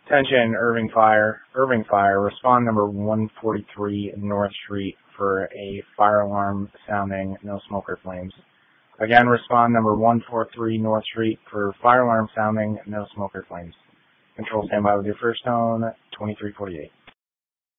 Attention, Irving Fire, respond number 143 North Street for a fire alarm sounding, no smoke or flames. Again, respond number 143 North Street for fire alarm sounding, no smoke or flames. Control, stand by with your first tone, 2348.